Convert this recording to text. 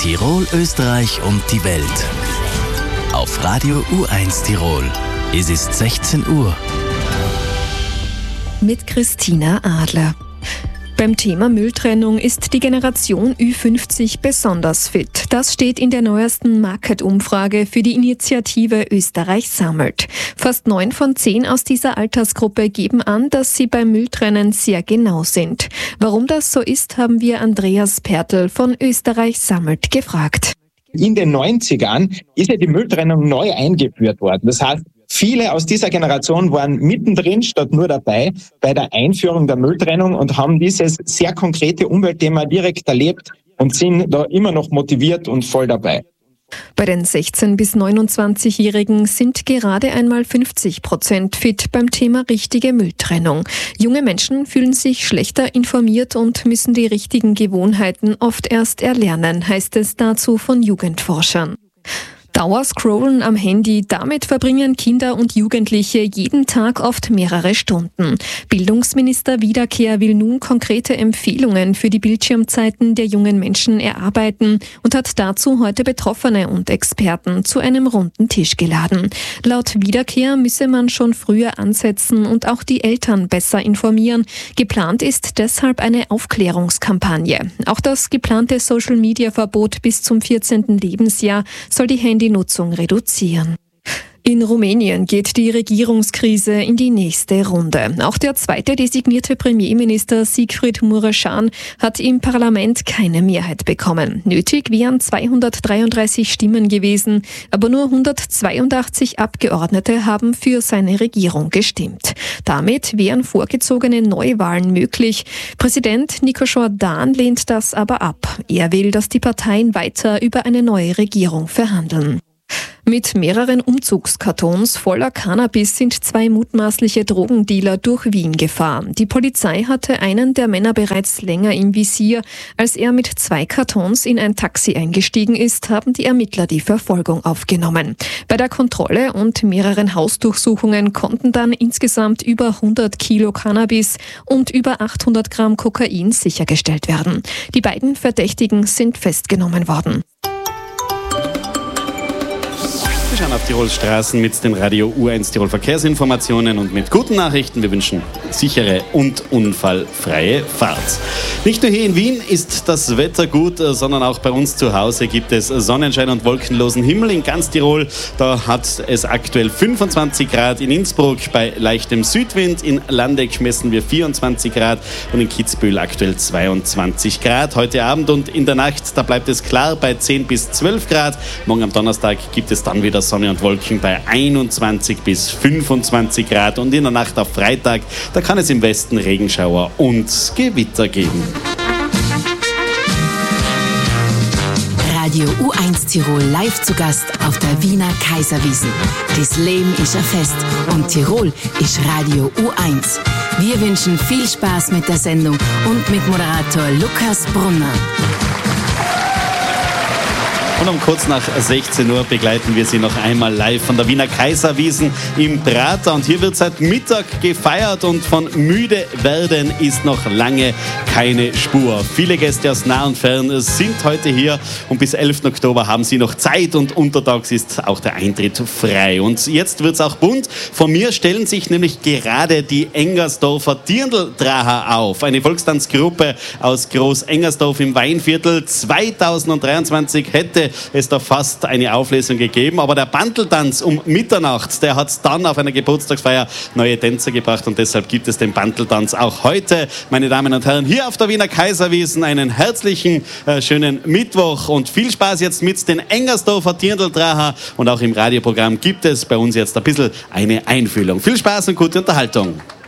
Tirol, Österreich und die Welt. Auf Radio U1 Tirol. Es ist 16 Uhr. Mit Christina Adler. Beim Thema Mülltrennung ist die Generation Ü50 besonders fit. Das steht in der neuesten Market-Umfrage für die Initiative Österreich sammelt. Fast 9 von 10 aus dieser Altersgruppe geben an, dass sie beim Mülltrennen sehr genau sind. Warum das so ist, haben wir Andreas Pertl von Österreich sammelt gefragt. In den 90ern ist ja die Mülltrennung neu eingeführt worden. Das heißt, viele aus dieser Generation waren mittendrin statt nur dabei bei der Einführung der Mülltrennung und haben dieses sehr konkrete Umweltthema direkt erlebt und sind da immer noch motiviert und voll dabei. Bei den 16- bis 29-Jährigen sind gerade einmal 50% fit beim Thema richtige Mülltrennung. Junge Menschen fühlen sich schlechter informiert und müssen die richtigen Gewohnheiten oft erst erlernen, heißt es dazu von Jugendforschern. Dauerscrollen am Handy, damit verbringen Kinder und Jugendliche jeden Tag oft mehrere Stunden. Bildungsminister Wiederkehr will nun konkrete Empfehlungen für die Bildschirmzeiten der jungen Menschen erarbeiten und hat dazu heute Betroffene und Experten zu einem runden Tisch geladen. Laut Wiederkehr müsse man schon früher ansetzen und auch die Eltern besser informieren. Geplant ist deshalb eine Aufklärungskampagne. Auch das geplante Social-Media-Verbot bis zum 14. Lebensjahr soll die Handynutzung reduzieren. In Rumänien geht die Regierungskrise in die nächste Runde. Auch der zweite designierte Premierminister Sigrid Mureșan hat im Parlament keine Mehrheit bekommen. Nötig wären 233 Stimmen gewesen, aber nur 182 Abgeordnete haben für seine Regierung gestimmt. Damit wären vorgezogene Neuwahlen möglich. Präsident Nico Jordan lehnt das aber ab. Er will, dass die Parteien weiter über eine neue Regierung verhandeln. Mit mehreren Umzugskartons voller Cannabis sind 2 mutmaßliche Drogendealer durch Wien gefahren. Die Polizei hatte einen der Männer bereits länger im Visier. Als er mit 2 Kartons in ein Taxi eingestiegen ist, haben die Ermittler die Verfolgung aufgenommen. Bei der Kontrolle und mehreren Hausdurchsuchungen konnten dann insgesamt über 100 Kilo Cannabis und über 800 Gramm Kokain sichergestellt werden. Die beiden Verdächtigen sind festgenommen worden. Wir schauen auf Tirols Straßen mit den Radio U1 Tirol Verkehrsinformationen und mit guten Nachrichten. Wir wünschen sichere und unfallfreie Fahrt. Nicht nur hier in Wien ist das Wetter gut, sondern auch bei uns zu Hause gibt es Sonnenschein und wolkenlosen Himmel in ganz Tirol. Da hat es aktuell 25 Grad in Innsbruck bei leichtem Südwind. In Landeck messen wir 24 Grad und in Kitzbühel aktuell 22 Grad. Heute Abend und in der Nacht, da bleibt es klar bei 10 bis 12 Grad. Morgen am Donnerstag gibt es dann wieder Sonne und Wolken bei 21 bis 25 Grad und in der Nacht auf Freitag, da kann es im Westen Regenschauer und Gewitter geben. Radio U1 Tirol live zu Gast auf der Wiener Kaiserwiesn. Das Leben ist ein Fest und Tirol ist Radio U1. Wir wünschen viel Spaß mit der Sendung und mit Moderator Lukas Brunner. Und um kurz nach 16 Uhr begleiten wir Sie noch einmal live von der Wiener Kaiserwiesn im Prater. Und hier wird seit Mittag gefeiert und von müde werden ist noch lange keine Spur. Viele Gäste aus nah und fern sind heute hier und bis 11. Oktober haben Sie noch Zeit und untertags ist auch der Eintritt frei. Und jetzt wird es auch bunt. Vor mir stellen sich nämlich gerade die Engersdorfer Dirndl-Dracher auf. Eine Volkstanzgruppe aus Groß-Engersdorf im Weinviertel. 2023 hätte es da fast eine Auflösung gegeben, aber der Banteltanz um Mitternacht, der hat dann auf einer Geburtstagsfeier neue Tänzer gebracht und deshalb gibt es den Banteltanz auch heute. Meine Damen und Herren, hier auf der Wiener Kaiserwiesn einen herzlichen, schönen Mittwoch und viel Spaß jetzt mit den Engersdorfer Dirndl-Dracher und auch im Radioprogramm gibt es bei uns jetzt ein bisschen eine Einfühlung. Viel Spaß und gute Unterhaltung.